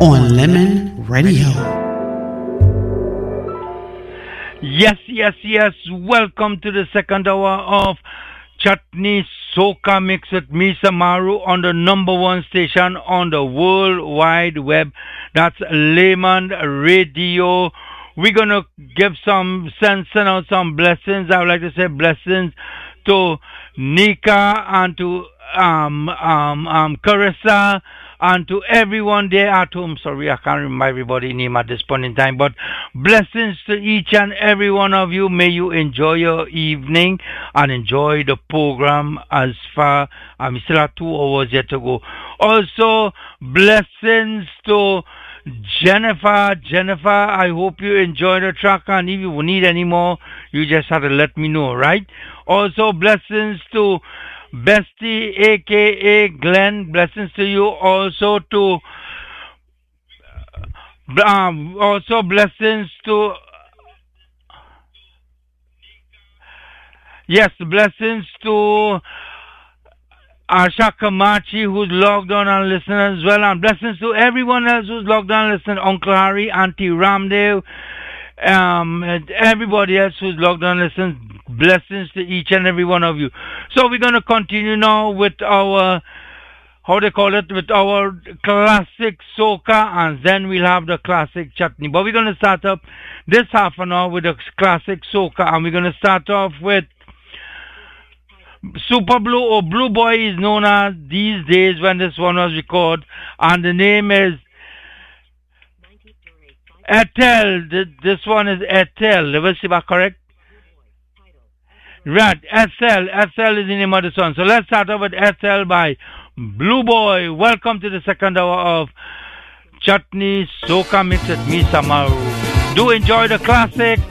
on Lemon Radio. Yes. Welcome to the second hour of Chutney Soca Mix with me, Samaru, on the number one station on the World Wide Web. That's Lemon Radio. We're going to send out some blessings. I would like to say blessings to Nika and to Carissa and to everyone there at home. Sorry, I can't remember everybody's name at this point in time, but blessings to each and every one of you. May you enjoy your evening and enjoy the program as far as we still have 2 hours yet to go. Also, blessings to Jennifer, I hope you enjoy the track, and if you need any more, you just have to let me know, right? Also, blessings to Bestie, aka Glenn, blessings to you. Also to blessings to blessings to Asha Kamachi, who's logged on and listening as well, and blessings to everyone else who's logged on and listening. Uncle Harry, Auntie Ramdev, everybody else who's logged on and listening. Blessings to each and every one of you. So we're going to continue now with our, with our classic soca, and then we'll have the classic chutney. But we're going to start up this half an hour with the classic soca, and we're going to start off with Super Blue, or Blue Boy is known as these days when this one was recorded, and the name is Ethel. This one is Ethel. Let's see if I'm correct. Right, Ethel is the name of the song. So let's start off with Ethel by Blue Boy. Welcome to the second hour of Chutney Soca Mix with me, Samaru. Do enjoy the classic.